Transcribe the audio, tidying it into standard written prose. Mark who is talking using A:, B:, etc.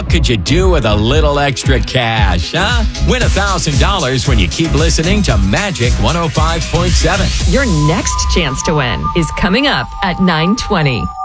A: What could you do with a little extra cash, huh? Win $1,000 when you keep listening to Magic 105.7.
B: Your next chance to win is coming up at 9:20.